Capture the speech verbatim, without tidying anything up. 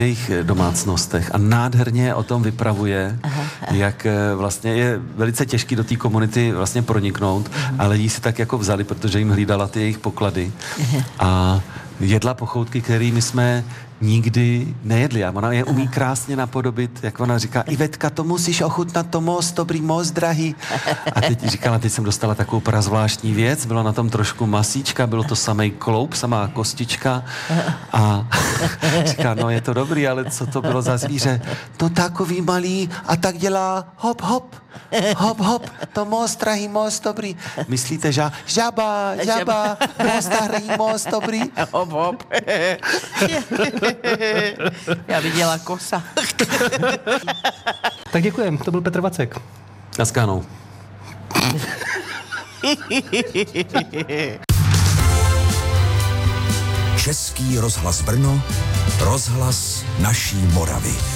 jejich domácnostech a nádherně o tom vypravuje, aha, aha. jak vlastně je velice těžký do té komunity vlastně proniknout, aha. ale jí si tak jako vzali, protože jim hlídala ty jejich poklady a jedla pochoutky, kterými jsme nikdy nejedli. A ona je umí krásně napodobit, jak ona říká, Ivetka, to musíš ochutnat, to moc dobrý, moc drahý. A teď říkala, teď jsem dostala takovou prazvláštní věc, bylo na tom trošku masíčka, bylo to samej kloup, samá kostička a říká, no je to dobrý, ale co to bylo za zvíře? To takový malý a tak dělá hop, hop, hop, hop, to moc drahý, moc dobrý. Myslíte, že žaba, žaba, moc drahý, moc dobrý? Hop, hop. Já viděla kosa. Tak děkujem, to byl Petr Vacek. Naschledanou. Český rozhlas Brno, rozhlas naší Moravy.